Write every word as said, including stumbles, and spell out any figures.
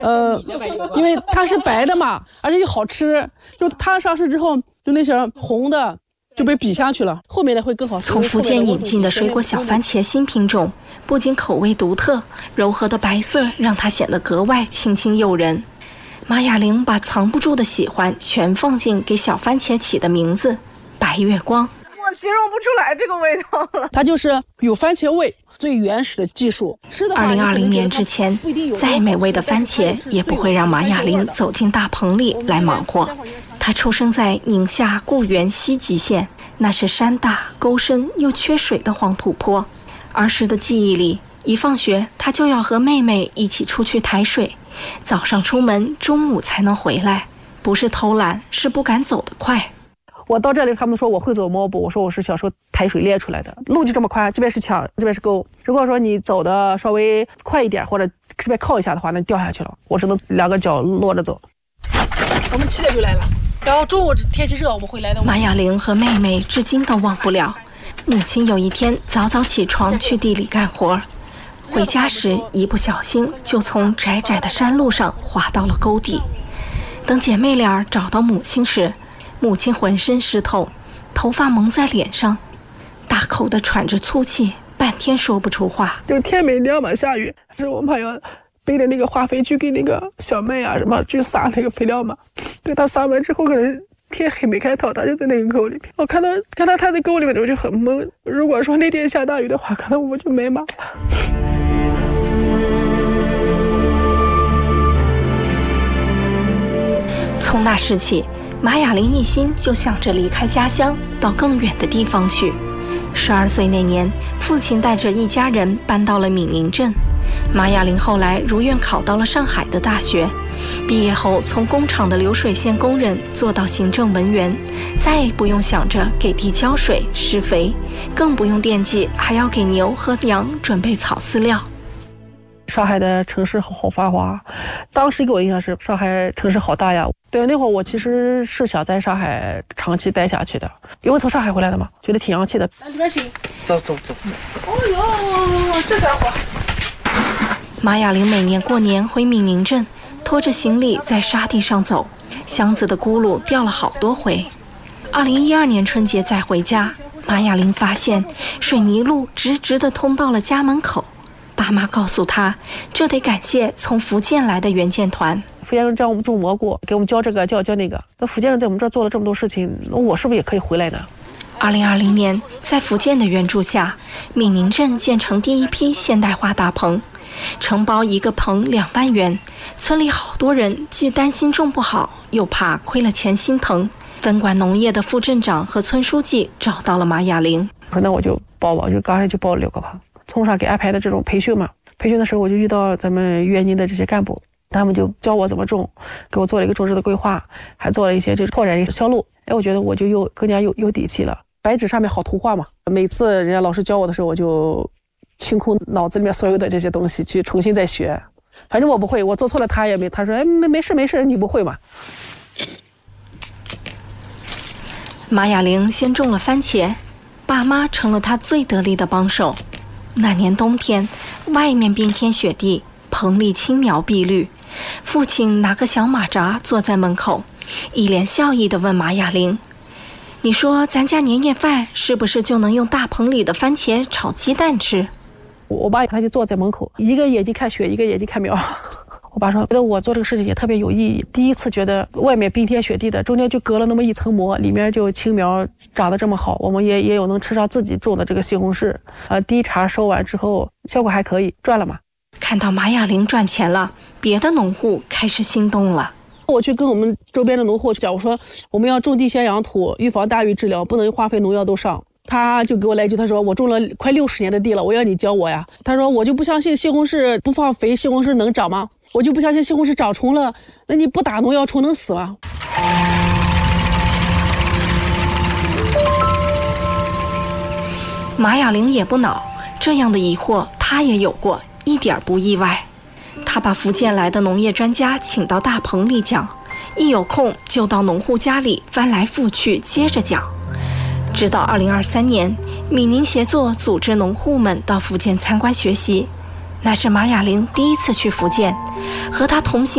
呃，因为它是白的嘛，而且又好吃。就它上市之后，就那些红的就被比下去了，后面的会更好吃。 从福建引进的水果小番茄新品种，不仅口味独特，柔和的白色让它显得格外清新诱人。马雅玲把藏不住的喜欢全放进给小番茄起的名字“白月光”。 我形容不出来这个味道了， 它就是有番茄味，最原始的技术。 二零二零年之前，再美味的番茄也不会让马雅玲走进大棚里来忙活。她出生在宁夏固原西极县，那是山大沟深又缺水的黄土坡。儿时的记忆里，一放学她就要和妹妹一起出去抬水，早上出门，中午才能回来。不是偷懒，是不敢走得快。 我到这里，他们说我会走摸步，我说我是小时候抬水练出来的，路就这么宽，这边是墙，这边是沟。如果说你走的稍微快一点，或者这边靠一下的话，那掉下去了，我只能两个脚落着走。我们七点就来了，然后中午天气热，我们会来的。 马雅玲和妹妹至今都忘不了，母亲有一天早早起床去地里干活，回家时一不小心就从窄窄的山路上滑到了沟底。等姐妹俩找到母亲时，母亲浑身湿透，头发蒙在脸上，大口地喘着粗气，半天说不出话。 就天没亮嘛，下雨，是我们还要背着那个化肥去给那个小麦啊什么去撒那个肥料嘛。对，他撒完之后，可能天黑没开透，他就在那个沟里面。我看到看到他在沟里面，我就很懵。如果说那天下大雨的话，可能我就没马了。 从那时起，马雅玲一心就想着离开家乡，到更远的地方去。十二岁那年，父亲带着一家人搬到了闽宁镇。马雅玲后来如愿考到了上海的大学，毕业后从工厂的流水线工人做到行政文员，再也不用想着给地浇水施肥，更不用惦记还要给牛和羊准备草饲料。 上海的城市好繁华，当时给我印象是上海城市好大呀。对，那会儿我其实是想在上海长期待下去的，因为从上海回来的嘛，觉得挺洋气的。来里边请， 走走走走。 哦呦，这家伙！ 马雅玲每年过年回闽宁镇，拖着行李在沙地上走，箱子的轱辘掉了好多回。二零一二年春节再回家，马雅玲发现水泥路直直地通到了家门口。爸妈告诉他，这得感谢从福建来的援建团。 福建人教我们种蘑菇，给我们教这个教教那个。那福建人在我们这儿做了这么多事情，我是不是也可以回来呢？ 二零二零年，在福建的援助下，闽宁镇建成第一批现代化大棚，承包一个棚两万元。村里好多人既担心种不好，又怕亏了钱心疼。分管农业的副镇长和村书记找到了马雅玲， 说那我就报吧，就刚才就报了六个棚。从上给安排的这种培训嘛，培训的时候我就遇到咱们援宁的这些干部，他们就教我怎么种，给我做了一个种植的规划，还做了一些这拓展一个销路。哎，我觉得我就又更加有有底气了。白纸上面好图画嘛，每次人家老师教我的时候，我就清空脑子里面所有的这些东西，去重新再学。反正我不会，我做错了他也没，他说哎没没事没事，你不会嘛。 马雅玲先种了番茄，爸妈成了她最得力的帮手。那年冬天，外面冰天雪地，棚里青苗碧绿。父亲拿个小马扎坐在门口，一脸笑意地问马雅玲：“你说咱家年夜饭是不是就能用大棚里的番茄炒鸡蛋吃？” 我爸他就坐在门口，一个眼睛看雪，一个眼睛看苗。我爸说，觉得我做这个事情也特别有意义。第一次觉得外面冰天雪地的，中间就隔了那么一层膜，里面就青苗长得这么好，我们也也有能吃上自己种的这个西红柿。呃，第一茬收完之后，效果还可以，赚了嘛。 看到马雅玲赚钱了，别的农户开始心动了。 我去跟我们周边的农户讲，我说我们要种地先养土，预防大雨治疗，不能化肥农药都上。他就给我来一句，他说我种了快六十年的地了，我要你教我呀。他说我就不相信西红柿不放肥，西红柿能长吗？我就不相信西红柿长虫了，那你不打农药虫能死吗？ 马雅玲也不恼，这样的疑惑她也有过，一点不意外。她把福建来的农业专家请到大棚里讲，一有空就到农户家里翻来覆去接着讲。直到二零二三年，闽宁协作组织农户们到福建参观学习，那是马雅玲第一次去福建，和她同行